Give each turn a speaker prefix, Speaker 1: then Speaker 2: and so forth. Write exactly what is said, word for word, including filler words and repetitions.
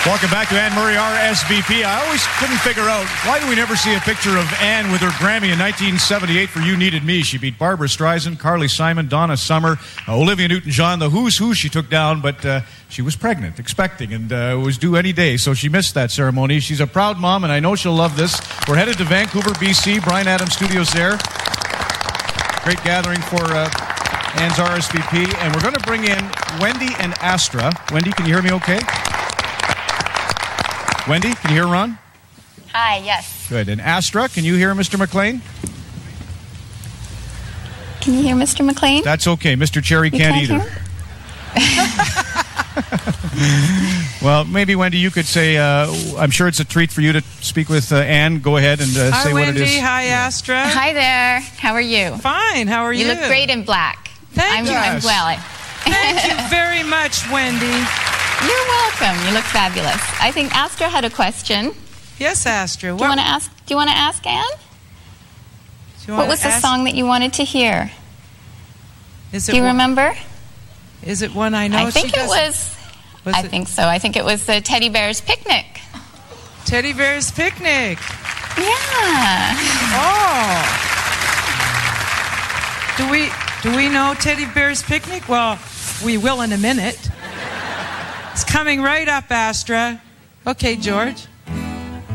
Speaker 1: Welcome back to Anne Murray, R S V P. I always couldn't figure out, why do we never see a picture of Anne with her Grammy in nineteen seventy-eight for You Needed Me? She beat Barbara Streisand, Carly Simon, Donna Summer, uh, Olivia Newton-John, the who's who she took down, but uh, she was pregnant, expecting, and uh, was due any day, so she missed that ceremony. She's a proud mom, and I know she'll love this. We're headed to Vancouver, B C, Bryan Adams Studios there. Great gathering for uh, Anne's R S V P, and we're going to bring in Wendy and Astra. Wendy, can you hear me okay? Wendy, can you hear Ron?
Speaker 2: Hi, yes.
Speaker 1: Good. And Astra, can you hear Mister McLean?
Speaker 2: Can you hear Mister McLean?
Speaker 1: That's okay. Mister Cherry
Speaker 2: You
Speaker 1: can't,
Speaker 2: can't
Speaker 1: either. Well, maybe, Wendy, you could say, uh, I'm sure it's a treat for you to speak with uh, Anne. Go ahead and uh,
Speaker 3: Hi,
Speaker 1: say
Speaker 3: Wendy.
Speaker 1: what it is.
Speaker 3: Hi, Astra.
Speaker 2: Hi there. How are you?
Speaker 3: Fine. How are you?
Speaker 2: You look great in black.
Speaker 3: Thank
Speaker 2: I'm,
Speaker 3: you.
Speaker 2: I'm well.
Speaker 3: Thank you very much, Wendy.
Speaker 2: You're welcome. You look fabulous. I think Astra had a question.
Speaker 3: Yes, Astra.
Speaker 2: Do you want to ask? Do you want to ask Anne?
Speaker 3: You
Speaker 2: What was the
Speaker 3: ask?
Speaker 2: song that you wanted to hear?
Speaker 3: Is it
Speaker 2: Do you
Speaker 3: one,
Speaker 2: remember?
Speaker 3: Is it one I know?
Speaker 2: I think
Speaker 3: she
Speaker 2: it
Speaker 3: doesn't-
Speaker 2: was.
Speaker 3: was
Speaker 2: I
Speaker 3: it
Speaker 2: think so. I think it was the Teddy Bear's Picnic.
Speaker 3: Teddy Bear's Picnic.
Speaker 2: Yeah.
Speaker 3: Oh. Do we do we know Teddy Bear's Picnic? Well, we will in a minute. It's coming right up, Astra. Okay, George.